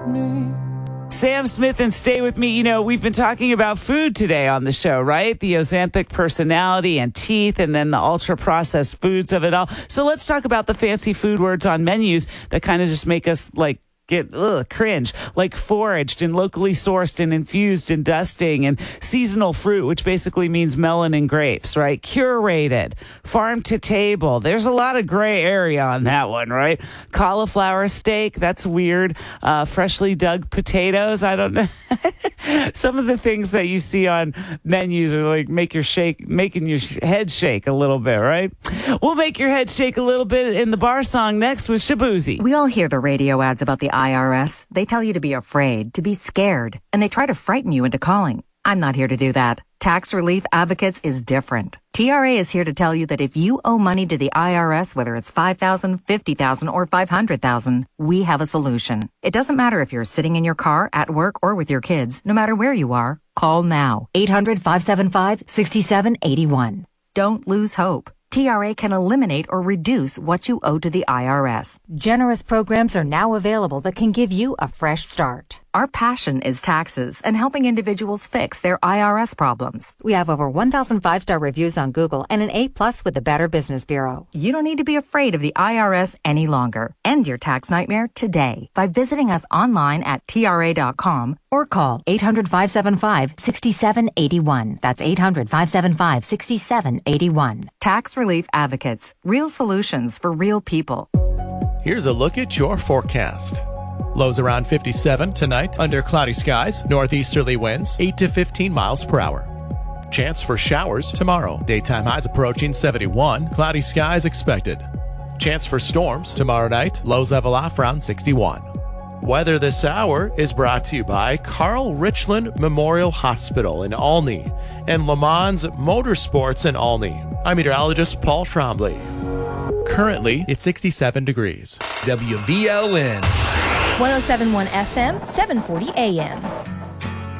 Sam Smith and Stay With Me. You know, we've been talking about food today on the show, right? The Ozempic personality and teeth, and then the ultra-processed foods of it all. So let's talk about the fancy food words on menus that kind of just make us, like, get cringe, like foraged and locally sourced and infused and dusting, and seasonal fruit, which basically means melon and grapes, right? Curated, farm to table. There's a lot of gray area on that one, right? Cauliflower steak, that's weird. Freshly dug potatoes, I don't know. Some of the things that you see on menus are like making your head shake a little bit, right? We'll make your head shake a little bit in the bar song next with Shabuzi. We all hear the radio ads about the IRS. They tell you to be afraid, to be scared, and they try to frighten you into calling. I'm not here to do that. Tax Relief Advocates is different. TRA is here to tell you that if you owe money to the IRS, whether it's $5,000, $50,000, or $500,000, we have a solution. It doesn't matter if you're sitting in your car, at work, or with your kids. No matter where you are, call now. 800-575-6781. Don't lose hope. TRA can eliminate or reduce what you owe to the IRS. Generous programs are now available that can give you a fresh start. Our passion is taxes and helping individuals fix their IRS problems. We have over 1,000 5-star reviews on Google and an A+ with the Better Business Bureau. You don't need to be afraid of the IRS any longer. End your tax nightmare today by visiting us online at TRA.com or call 800-575-6781. That's 800-575-6781. Tax Relief Advocates. Real solutions for real people. Here's a look at your forecast. Lows around 57 tonight, under cloudy skies, northeasterly winds 8 to 15 miles per hour. Chance for showers tomorrow. Daytime highs approaching 71, cloudy skies expected. Chance for storms tomorrow night, lows level off around 61. Weather this hour is brought to you by Carl Richland Memorial Hospital in Olney and Le Mans Motorsports in Olney. I'm meteorologist Paul Trombley. Currently, it's 67 degrees. WVLN. 107.1 FM, 740 AM.